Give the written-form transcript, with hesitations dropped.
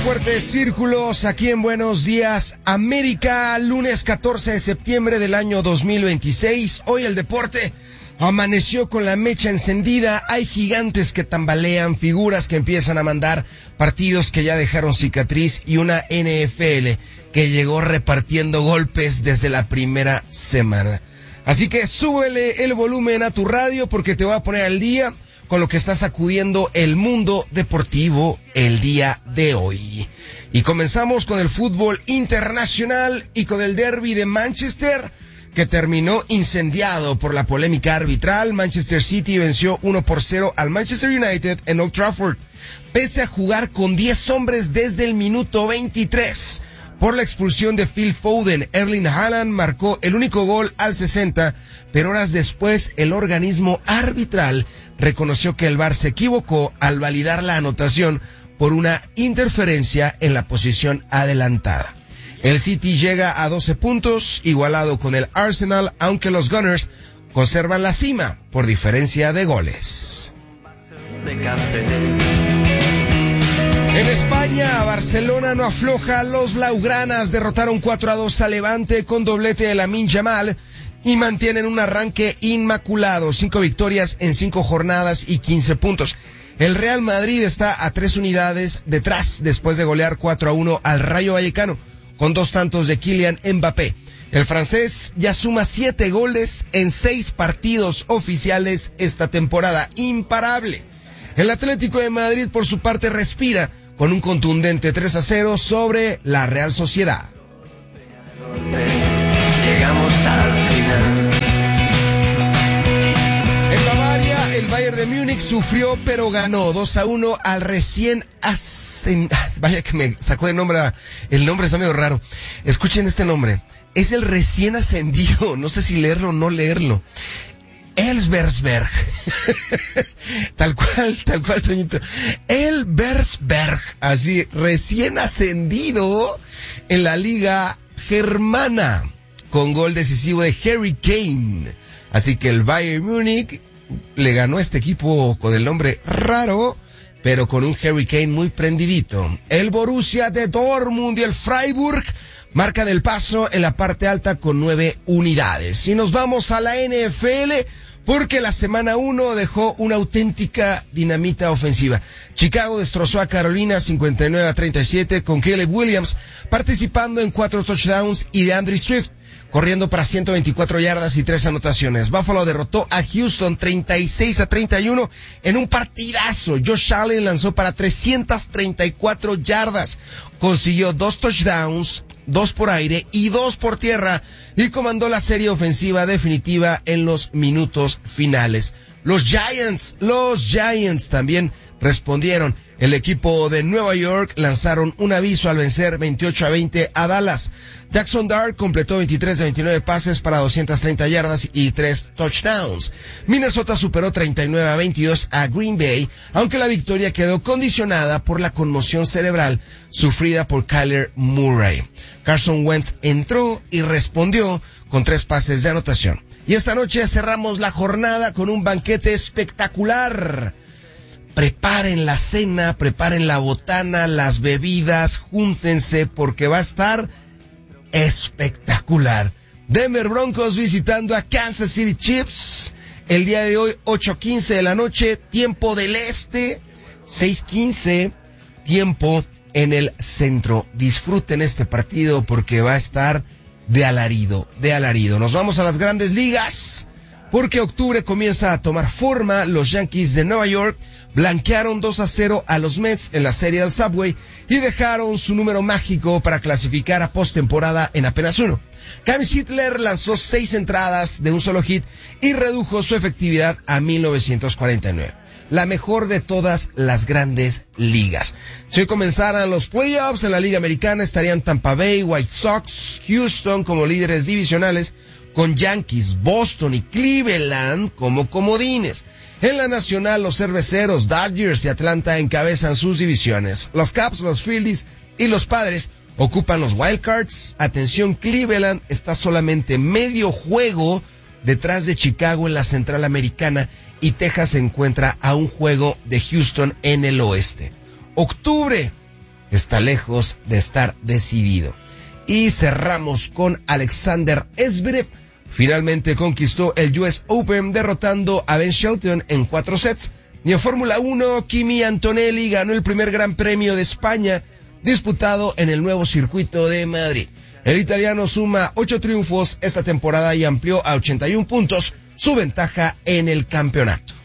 Fuertes círculos aquí en Buenos Días América, lunes 14 de septiembre del año 2026. Hoy el deporte amaneció con la mecha encendida. Hay gigantes que tambalean, figuras que empiezan a mandar, partidos que ya dejaron cicatriz y una NFL que llegó repartiendo golpes desde la primera semana. Así que súbele el volumen a tu radio porque te voy a poner al día con lo que está sacudiendo el mundo deportivo el día de hoy. Y comenzamos con el fútbol internacional y con el derbi de Manchester, que terminó incendiado por la polémica arbitral. Manchester City venció 1-0 al Manchester United en Old Trafford, pese a jugar con 10 hombres desde el minuto 23. Por la expulsión de Phil Foden, Erling Haaland marcó el único gol al 60, pero horas después el organismo arbitral reconoció que el VAR se equivocó al validar la anotación por una interferencia en la posición adelantada. El City llega a 12 puntos, igualado con el Arsenal, aunque los Gunners conservan la cima por diferencia de goles. En España, Barcelona no afloja. Los blaugranas derrotaron 4-2 a Levante con doblete de Lamine Yamal y mantienen un arranque inmaculado. 5 victorias en 5 jornadas y 15 puntos. El Real Madrid está a 3 unidades detrás después de golear 4-1 al Rayo Vallecano con 2 tantos de Kylian Mbappé. El francés ya suma 7 goles en 6 partidos oficiales esta temporada. Imparable. El Atlético de Madrid, por su parte, respira con un contundente 3-0 sobre la Real Sociedad. Llegamos al final. En Bavaria, el Bayern de Múnich sufrió pero ganó 2-1 al recién vaya que me sacó de nombre, el nombre está medio raro. Escuchen este nombre, es el recién ascendido, no sé si leerlo o no leerlo. Elversberg. tal cual, Toñito. Elversberg, así, recién ascendido en la liga germana, con gol decisivo de Harry Kane. Así que el Bayern Múnich le ganó a este equipo con el nombre raro, pero con un Harry Kane muy prendidito. El Borussia de Dortmund y el Freiburg marcan el paso en la parte alta con 9 unidades. Y nos vamos a la NFL, porque la semana 1 dejó una auténtica dinamita ofensiva. Chicago destrozó a Carolina 59-37 con Caleb Williams participando en 4 touchdowns y de Andrew Swift corriendo para 124 yardas y 3 anotaciones. Buffalo derrotó a Houston 36-31 en un partidazo. Josh Allen lanzó para 334 yardas, consiguió 2 touchdowns, 2 por aire y 2 por tierra, y comandó la serie ofensiva definitiva en los minutos finales. Los Giants también respondieron. El equipo de Nueva York lanzaron un aviso al vencer 28-20 a Dallas. Jackson Dart completó 23 de 29 pases para 230 yardas y 3 touchdowns. Minnesota superó 39-22 a Green Bay, aunque la victoria quedó condicionada por la conmoción cerebral sufrida por Kyler Murray. Carson Wentz entró y respondió con 3 pases de anotación. Y esta noche cerramos la jornada con un banquete espectacular. Preparen la cena, preparen la botana, las bebidas, júntense porque va a estar espectacular. Denver Broncos visitando a Kansas City Chiefs. El día de hoy, 8:15 de la noche, tiempo del este, 6:15, tiempo en el centro. Disfruten este partido porque va a estar de alarido. Nos vamos a las grandes ligas, porque octubre comienza a tomar forma. Los Yankees de Nueva York blanquearon 2-0 a los Mets en la serie del Subway y dejaron su número mágico para clasificar a postemporada en apenas 1. Cam Hitler lanzó 6 entradas de un solo hit y redujo su efectividad a 1949. La mejor de todas las grandes ligas. Si hoy comenzaran los playoffs en la Liga Americana, estarían Tampa Bay, White Sox, Houston como líderes divisionales, con Yankees, Boston y Cleveland como comodines. En la Nacional, los Cerveceros, Dodgers y Atlanta encabezan sus divisiones. Los Cubs, los Phillies y los Padres ocupan los Wildcards. Atención, Cleveland está solamente medio juego detrás de Chicago en la Central Americana y Texas se encuentra a un juego de Houston en el oeste. Octubre está lejos de estar decidido. Y cerramos con Alexander Zverev. Finalmente conquistó el US Open derrotando a Ben Shelton en 4 sets. Y en Fórmula 1, Kimi Antonelli ganó el primer Gran Premio de España disputado en el nuevo circuito de Madrid. El italiano suma 8 triunfos esta temporada y amplió a 81 puntos su ventaja en el campeonato.